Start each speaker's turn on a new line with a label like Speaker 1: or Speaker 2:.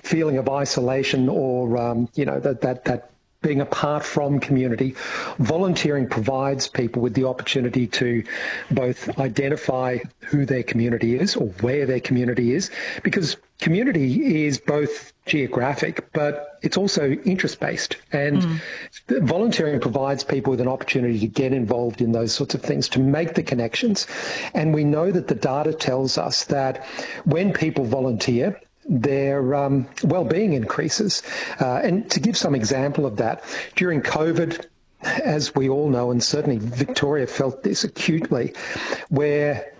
Speaker 1: feeling of isolation or, that being apart from community, volunteering provides people with the opportunity to both identify who their community is or where their community is, because community is both geographic, but it's also interest-based. And volunteering provides people with an opportunity to get involved in those sorts of things, to make the connections. And we know that the data tells us that when people volunteer, their well-being increases. And to give some example of that, during COVID, as we all know, and certainly Victoria felt this acutely, where